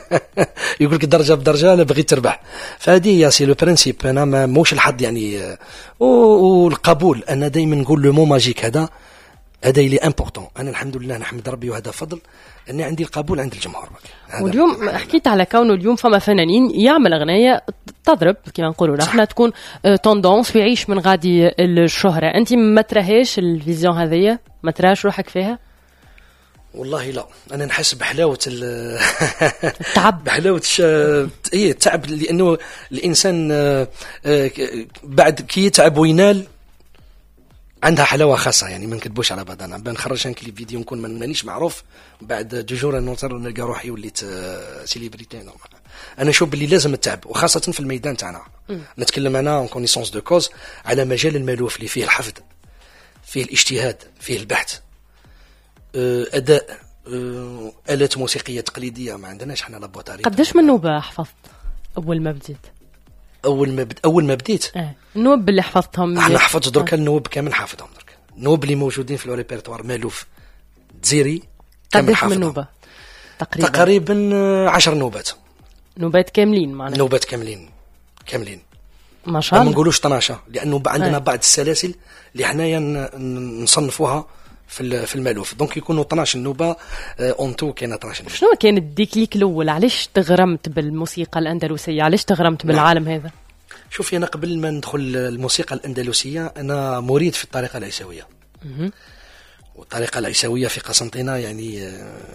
يقول لك درجه بدرجه انا بغيت تربح. فهذه هي سي لو برينسيپ. انا ما موش الحظ يعني والقبول. انا دائما نقول لو مو ماجيك هذا اللي امبورطون. انا الحمد لله نحمد ربي وهذا فضل اني عندي القبول عند الجمهور. واليوم حكيت على كونه اليوم فما فنانين يعمل اغنيه تضرب كما نقولوا نحن تكون توندونس ويعيش من غادي الشهره. انت ما تراهيش الفيزيون هذه؟ ما تراش روحك فيها؟ والله لا. انا نحس بحلاوه التعب، بحلاوه التعب، لانه الانسان بعد كي يتعب وينال عندها حلاوه خاصه. يعني ما نكذبوش على بعضنا. بنخرج ان كليب فيديو نكون مانيش معروف، بعد دجور نوصل نلقى روحي وليت سيليبريتي نورمال. انا نشوف باللي لازم التعب، وخاصه في الميدان تاعنا. نتكلم انا اون كونيسونس دو كوز على مجال المالوف اللي فيه الحفظ، فيه الاجتهاد، فيه البحث، اداء، آلات موسيقيه تقليديه ما عندناش حنا لابوطاري. قداش من نوبه حفظت اول ما بديت؟ اول ما بديت النوب اللي حفظتهم انا حفظت درك النوب كامل حافظهم درك. النوب اللي موجودين في الريبرتوار مالوف جزيري كامل حافظهم. من نوبه تقريبا 10 نوبات كاملين معناها. نوبات كاملين ما شاء الله. ما نقولوش طناشة لانه عندنا بعض السلاسل اللي حنايا نصنفوها في المالوف، دونك يكونوا 12 نوبه اونتو. كاين 12 نوبه. شنو كان الديكليك الاول؟ علاش تغرمت بالموسيقى الاندلسيه؟ علاش تغرمت بالعالم هذا؟ شوفي انا قبل ما ندخل الموسيقى الاندلسيه انا مريد في الطريقه العيسويه. والطريقه العيسويه في قسنطينه يعني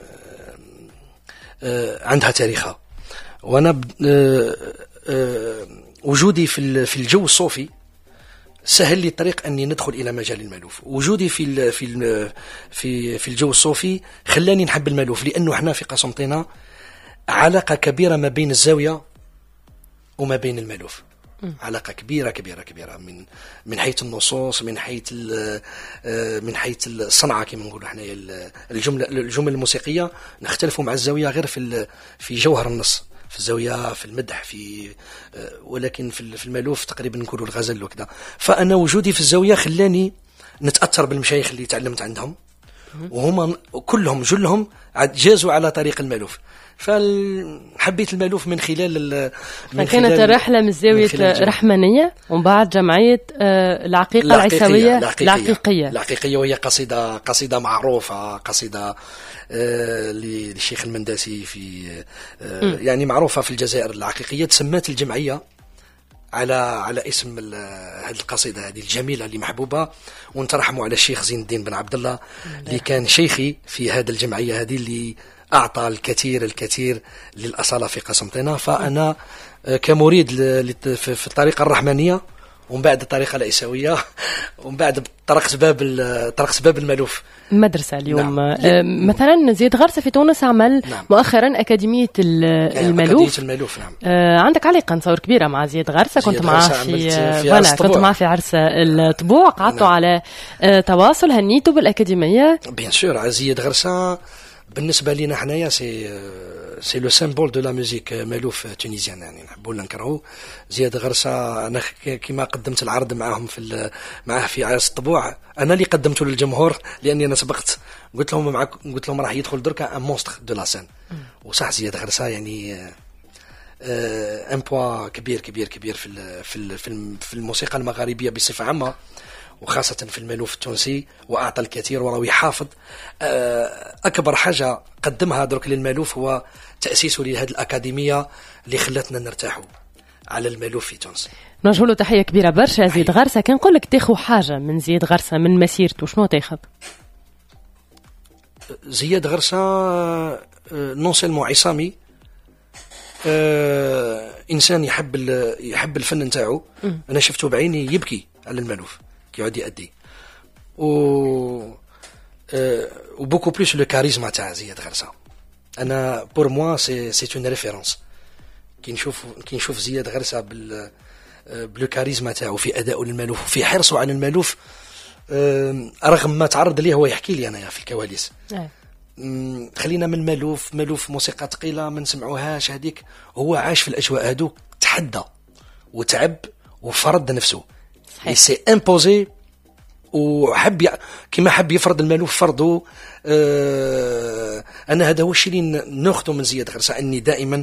عندها تاريخها. وانا وجودي في الجو الصوفي سهل لي الطريق اني ندخل الى مجال المالوف. وجودي في الجو الصوفي خلاني نحب المالوف، لانه احنا في قسنطينه علاقه كبيره ما بين الزاويه وما بين المالوف. علاقه كبيره كبيره كبيره من حيث النصوص، من حيث الصنعه كما نقولوا احنا. الجمل الموسيقيه نختلفوا مع الزاويه غير في جوهر النص، في الزاويه، في المدح، ولكن في المالوف تقريبا نقولوا الغزل وكذا. فانا وجودي في الزاويه خلاني نتاثر بالمشايخ اللي تعلمت عندهم، وهم كلهم جلهم جازوا على طريق المالوف. فحبيت المالوف من خلال كانت الرحله من زاويه رحمانيه ومن بعد جمعيه العقيقه العيسويه العقيقيه، وهي قصيده معروفه، قصيده للشيخ المنداسي في يعني معروفه في الجزائر. العقيقيه تسمات الجمعيه على اسم هذه القصيده هذه الجميله اللي محبوبه. ونترحموا على الشيخ زين الدين بن عبد الله اللي كان شيخي في هذه الجمعيه هذه، اللي أعطى الكثير للأصالة في قسنطينة. فأنا كمريد في الطريقة الرحمانية، ومن بعد الطريقة العيسوية، ومن بعد طرقت باب المالوف مدرسة اليوم. نعم. مثلا زياد غرسة في تونس عمل مؤخرا أكاديمية المالوف. نعم. عندك علاقة نصور كبيرة مع زياد غرسة. كنت معه في عرس الطبوع، قعدتوا على تواصل، هنيتوا بالأكاديمية. بيان سور. زياد غرسة بالنسبه لنا حنايا سي لو سيمبول دو لا ميوزيك مالوف تونيزيان. يعني نحبوا نكرهوا زياد غرسة. انا كما قدمت العرض معه في عرس الطبوع، انا اللي قدمته للجمهور، لاني انا سبقت قلت لهم راح يدخل دركا ان مونستر دو لا سين. وصح زياد غرسة يعني ان بوا كبير في الموسيقى المغاربيه بصفه عامه، وخاصة في المالوف التونسي. وأعطى الكثير وراه يحافظ. أكبر حاجة قدمها درك للمالوف هو تأسيسه لهذه الأكاديمية اللي خلتنا نرتاحوا على المالوف في تونس. نوجه له تحية كبيرة برشا. زياد غرسة كان نقول لك تاخذ حاجة من زياد غرسة من مسيرته، شنو تاخذ؟ زياد غرسة نون سيلمون عصامي، إنسان يحب الفن نتاعو. أنا شفته بعيني يبكي على المالوف يقعد يأدي، وبوكو بلوس لو كاريزما تاع زياد غرسة. انا بور موا سي اون ريفيرونس. كي نشوف زياد غرسة بلو كاريزما تاعو في اداء للمالوف وفي حرصه على المالوف، رغم ما تعرض ليه هو يحكي لي انا في الكواليس. خلينا من مالوف موسيقى ثقيله ما نسمعوهاش هذيك. هو عاش في الاجواء هذوك، تحدى وتعب وفرض نفسه، سي امبوزي، وحب كما حب يفرض المالوف فرضه. انا هذا هو الشيء اللي ناخذه من زياد غرسة، اني دائما